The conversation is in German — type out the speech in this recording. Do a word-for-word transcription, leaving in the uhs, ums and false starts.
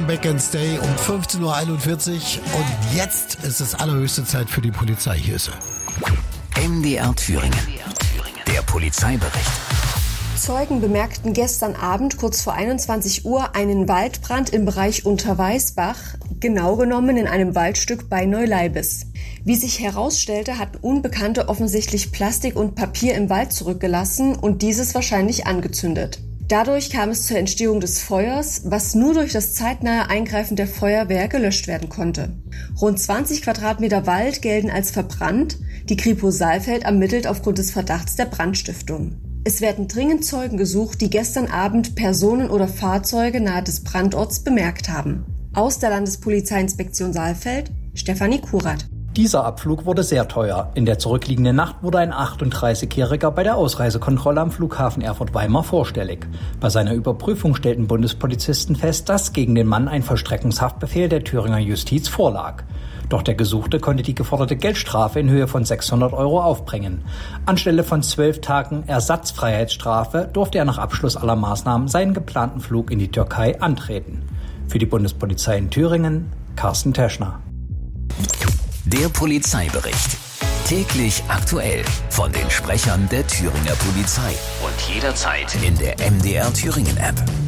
Back and Stay um fünfzehn Uhr einundvierzig und jetzt ist es allerhöchste Zeit für die Polizei. Hier ist sie. M D R Thüringen. Der Polizeibericht. Zeugen bemerkten gestern Abend kurz vor einundzwanzig Uhr einen Waldbrand im Bereich Unterweißbach, genau genommen in einem Waldstück bei Neuleibes. Wie sich herausstellte, hatten Unbekannte offensichtlich Plastik und Papier im Wald zurückgelassen und dieses wahrscheinlich angezündet. Dadurch kam es zur Entstehung des Feuers, was nur durch das zeitnahe Eingreifen der Feuerwehr gelöscht werden konnte. Rund zwanzig Quadratmeter Wald gelten als verbrannt. Die Kripo Saalfeld ermittelt aufgrund des Verdachts der Brandstiftung. Es werden dringend Zeugen gesucht, die gestern Abend Personen oder Fahrzeuge nahe des Brandorts bemerkt haben. Aus der Landespolizeiinspektion Saalfeld, Stefanie Kurat. Dieser Abflug wurde sehr teuer. In der zurückliegenden Nacht wurde ein achtunddreißigjähriger bei der Ausreisekontrolle am Flughafen Erfurt-Weimar vorstellig. Bei seiner Überprüfung stellten Bundespolizisten fest, dass gegen den Mann ein Vollstreckungshaftbefehl der Thüringer Justiz vorlag. Doch der Gesuchte konnte die geforderte Geldstrafe in Höhe von sechshundert Euro aufbringen. Anstelle von zwölf Tagen Ersatzfreiheitsstrafe durfte er nach Abschluss aller Maßnahmen seinen geplanten Flug in die Türkei antreten. Für die Bundespolizei in Thüringen, Carsten Teschner. Der Polizeibericht. Täglich aktuell von den Sprechern der Thüringer Polizei und jederzeit in der M D R Thüringen App.